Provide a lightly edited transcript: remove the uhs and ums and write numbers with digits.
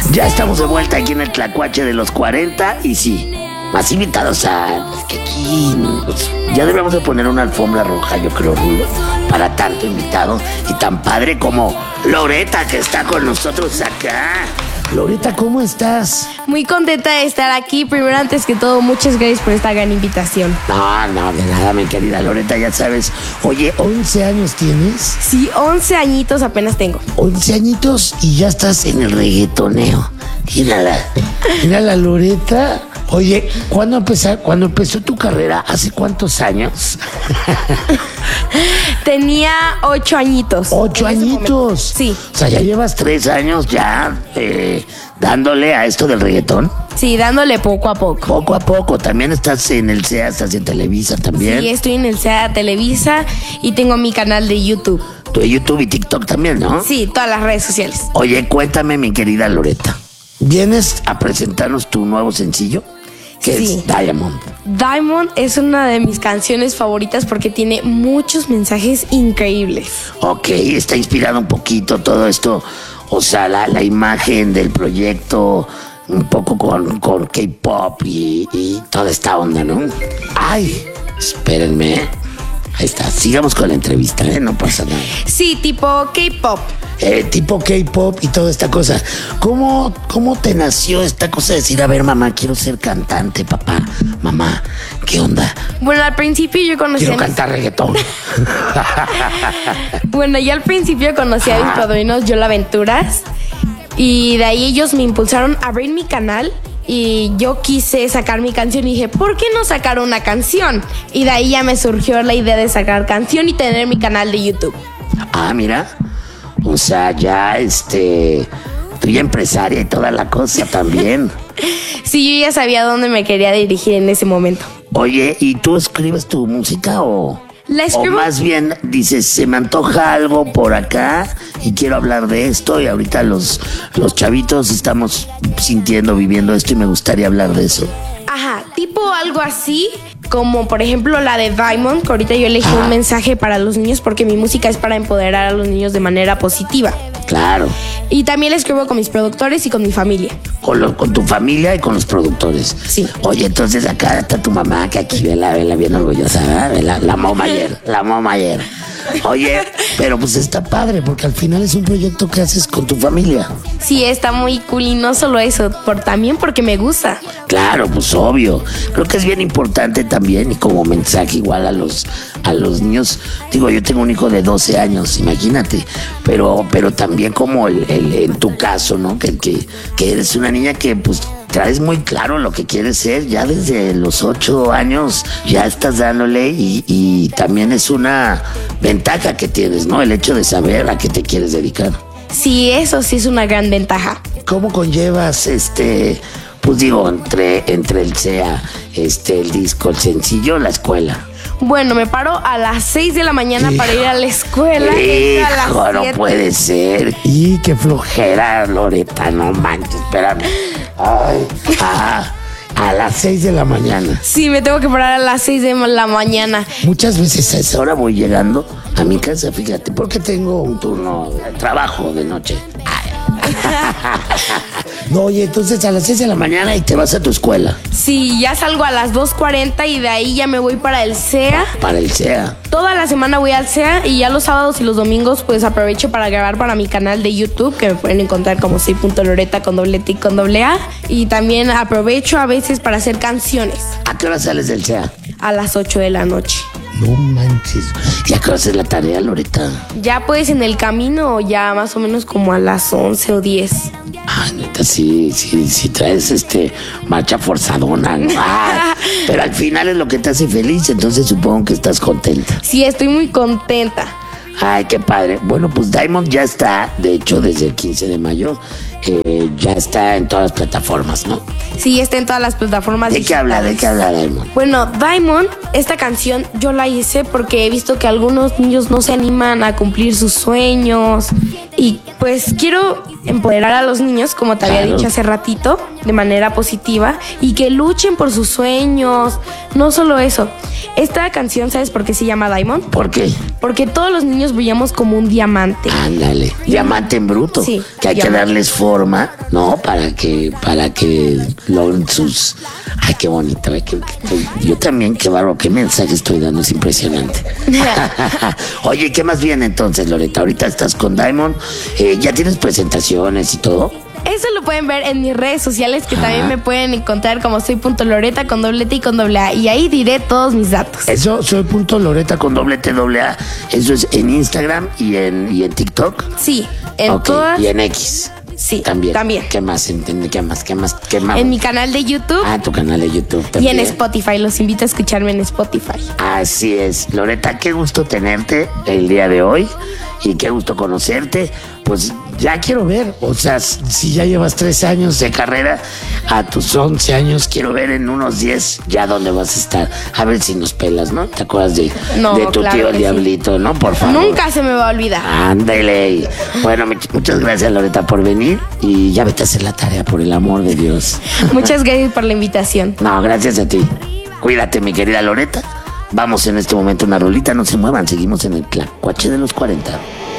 Ya estamos de vuelta aquí en el Tlacuache de los 40 y sí, más invitados a... Es que aquí pues, ya debemos de poner una alfombra roja, yo creo, Rulo, para tanto invitado y tan padre como Loreta, que está con nosotros acá. Loreta, ¿cómo estás? Muy contenta de estar aquí. Primero, antes que todo, muchas gracias por esta gran invitación. No, de nada, mi querida Loreta, ya sabes. Oye, ¿11 años tienes? Sí, 11 añitos apenas tengo. 11 añitos y ya estás en el reggaetoneo. Mira la Loreta. Oye, ¿cuándo empezó tu carrera? ¿Hace cuántos años? Tenía 8 añitos. 8 añitos. Sí. O sea, ya llevas 3 años ya dándole a esto del reggaetón. Sí, dándole poco a poco. Poco a poco. También estás en el CEA, estás en Televisa también. Sí, estoy en el CEA Televisa y tengo mi canal de YouTube. Tu de YouTube y TikTok también, ¿no? Sí, todas las redes sociales. Oye, cuéntame, mi querida Loreta. ¿Vienes a presentarnos tu nuevo sencillo? Que sí. Es Diamond. Diamond es una de mis canciones favoritas porque tiene muchos mensajes increíbles. Ok, está inspirado un poquito todo esto, o sea, la imagen del proyecto, un poco con K-pop y toda esta onda, ¿no? Ay, espérenme. Ahí está, sigamos con la entrevista, no pasa nada. Sí, tipo K-pop. Tipo K-pop y toda esta cosa. ¿Cómo te nació esta cosa de decir, a ver, mamá, quiero ser cantante, papá, mamá, qué onda? Bueno, al principio yo conocí... Quiero cantar reggaetón. Bueno, yo al principio conocí a mis padrinos Yola Aventuras y de ahí ellos me impulsaron a abrir mi canal y yo quise sacar mi canción y dije, ¿por qué no sacar una canción? Y de ahí ya me surgió la idea de sacar canción y tener mi canal de YouTube. Ah, mira. O sea, ya tú ya empresaria y toda la cosa también. Sí, yo ya sabía dónde me quería dirigir en ese momento. Oye, ¿y tú escribes tu música o...? La escribo. O más bien dices, se me antoja algo por acá y quiero hablar de esto y ahorita los chavitos estamos sintiendo, viviendo esto y me gustaría hablar de eso. Ajá, tipo algo así, como por ejemplo la de Diamond, que ahorita yo elegí un mensaje para los niños porque mi música es para empoderar a los niños de manera positiva. Claro. Y también la escribo con mis productores y con mi familia. Con tu familia y con los productores. Sí. Oye, entonces acá está tu mamá, que aquí vela bien orgullosa, ¿verdad? La mamá ayer. Oye, pero pues está padre, porque al final es un proyecto que haces con tu familia. Sí, está muy cool y no solo eso, también porque me gusta. Claro, pues obvio. Creo que es bien importante también y como mensaje igual a los niños. Digo, yo tengo un hijo de 12 años, imagínate. Pero también como en tu caso, ¿no? Que eres una niña que pues traes muy claro lo que quieres ser. Ya desde los 8 años ya estás dándole y también es una ventaja que tienes, ¿no? El hecho de saber a qué te quieres dedicar. Sí, eso sí es una gran ventaja. ¿Cómo conllevas pues digo, entre el CEA, el disco, el sencillo, la escuela? Bueno, me paro a las 6 de la mañana para ir a la escuela. Hijo, no puede ser. Y qué flojera, Loreta, no manches, espérame. Ay, a las 6 de la mañana. Sí, me tengo que parar a las 6 de la mañana. Muchas veces a esa hora voy llegando a mi casa, fíjate, porque tengo un turno de trabajo de noche. No, oye, entonces a las 6 de la mañana y te vas a tu escuela. Sí, ya salgo a las 2:40 y de ahí ya me voy para el CEA. Para el CEA. Toda la semana voy al CEA y ya los sábados y los domingos pues aprovecho para grabar para mi canal de YouTube, que me pueden encontrar como soy.loreta con doble T con doble A. Y también aprovecho a veces para hacer canciones. ¿A qué hora sales del CEA? A las 8 de la noche. No manches. ¿Y a qué hora haces la tarea, Loreta? Ya pues en el camino, ya más o menos como a las 11 o 10. Ay, neta, sí traes marcha forzadona, ¿no? Pero al final es lo que te hace feliz, entonces supongo que estás contenta. Sí, estoy muy contenta. Ay, qué padre. Bueno, pues Diamond ya está, de hecho, desde el 15 de mayo, ya está en todas las plataformas, ¿no? Sí, está en todas las plataformas. ¿De qué habla Diamond? Bueno, Diamond, esta canción yo la hice porque he visto que algunos niños no se animan a cumplir sus sueños y pues quiero empoderar a los niños, como te había dicho hace ratito. de manera positiva y que luchen por sus sueños. No solo eso. Esta canción, ¿sabes por qué se llama Diamond? ¿Por qué? Porque todos los niños brillamos como un diamante. Ándale, diamante en bruto. Sí, que hay diamante. que darles forma, ¿no? Para que logren sus... Ay, qué bonito. Yo también, qué bárbaro, qué mensaje estoy dando, es impresionante. Oye, ¿qué más viene entonces, Loreta? Ahorita estás con Diamond, ya tienes presentaciones y todo. Eso lo pueden ver en mis redes sociales, que también me pueden encontrar como soy.loreta con doble T y con doble A. Y ahí diré todos mis datos. Eso, soy.loreta con doble T, doble A. Eso es en Instagram y en TikTok. Sí, en Ok, todas. y en X. Sí, También. también. ¿Qué más? ¿Qué más? En mi canal de YouTube Tu canal de YouTube y también. en Spotify. Los invito a escucharme en Spotify. Así es. Loreta, qué gusto tenerte el día de hoy y qué gusto conocerte. Pues ya quiero ver, o sea, si ya llevas 13 años de carrera, a tus 11 años quiero ver en unos 10 ya dónde vas a estar. A ver si nos pelas, ¿no? ¿Te acuerdas de tu claro tío el que Diablito, no? Por favor. Nunca se me va a olvidar. Ándale. Bueno, muchas gracias, Loreta, por venir y ya vete a hacer la tarea, por el amor de Dios. Muchas gracias por la invitación. No, gracias a ti. Cuídate, mi querida Loreta. Vamos en este momento a una rolita, no se muevan, seguimos en el Tlacuache de los 40.